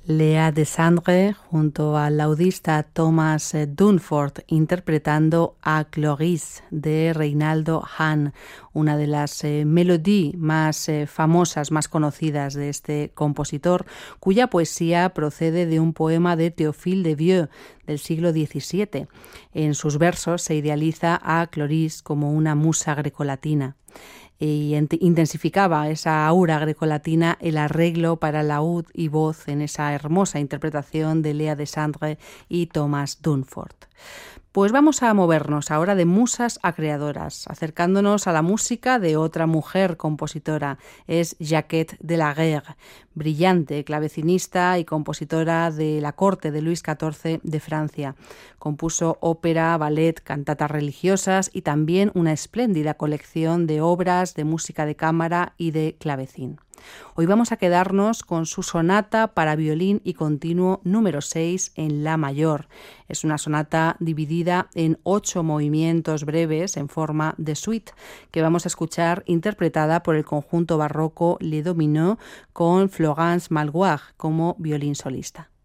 Léa Desandre junto al laudista Thomas Dunford interpretando a Cloris de Reinaldo Hahn, una de las melodías más famosas, más conocidas de este compositor, cuya poesía procede de un poema de Théophile de Vieux del siglo XVII. En sus versos se idealiza a Cloris como una musa grecolatina y intensificaba esa aura grecolatina el arreglo para laúd y voz en esa hermosa interpretación de Léa Desandre y Thomas Dunford. Pues vamos a movernos ahora de musas a creadoras, acercándonos a la música de otra mujer compositora. Es Jacquette de la Guerre, brillante clavecinista y compositora de la corte de Luis XIV de Francia. Compuso ópera, ballet, cantatas religiosas y también una espléndida colección de obras de música de cámara y de clavecín. Hoy vamos a quedarnos con su sonata para violín y continuo número 6 en la mayor. Es una sonata dividida en 8 movimientos breves en forma de suite que vamos a escuchar interpretada por el conjunto barroco Les Dominos con Florence Malgoire como violín solista.